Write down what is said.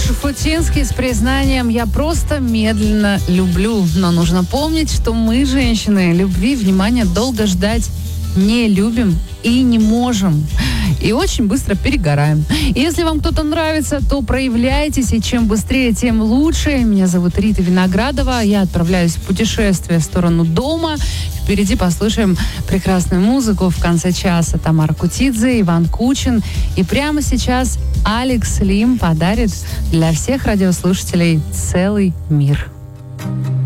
Шуфутинский с признанием «Я просто медленно люблю». Но нужно помнить, что мы, женщины, любви, внимания долго ждать не любим и не можем. И очень быстро перегораем. И если вам кто-то нравится, то проявляйтесь, и чем быстрее, тем лучше. Меня зовут Рита Виноградова. Я отправляюсь в путешествие в сторону дома. Впереди послушаем прекрасную музыку. В конце часа Тамара Кутидзе, Иван Кучин. И прямо сейчас Алекс Лим подарит для всех радиослушателей целый мир.